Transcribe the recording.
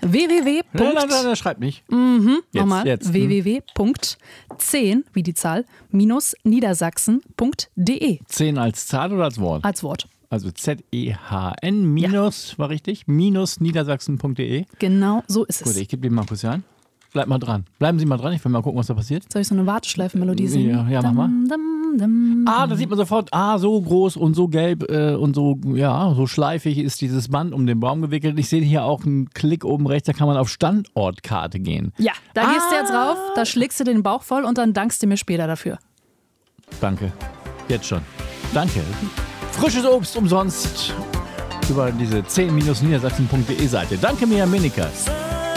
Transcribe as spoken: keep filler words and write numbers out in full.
www. Nein, nein, nein, nein, schreib nicht. Mhm, Jetzt, nochmal. jetzt, hm. www Punkt zehn, wie die Zahl, minus niedersachsen Punkt de. zehn als Zahl oder als Wort? Als Wort. Also Z E H N minus, war richtig, minus niedersachsen Punkt de. Genau so ist es. Gut, ich gebe den Markus ja an. Bleib mal dran. Bleiben Sie mal dran, ich will mal gucken, was da passiert. Soll ich so eine Warteschleifen-Melodie singen? Ja, ja, mach mal. Dum, dum, Ah, da sieht man sofort, ah, so groß und so gelb äh, und so, ja, so schleifig ist dieses Band um den Baum gewickelt. Ich sehe hier auch einen Klick oben rechts, da kann man auf Standortkarte gehen. Ja, da ah. gehst du jetzt rauf, da schlägst du den Bauch voll und dann dankst du mir später dafür. Danke. Jetzt schon. Danke. Frisches Obst umsonst über diese zehn Niedersachsen Punkt de Seite. Danke, Mia Minikas.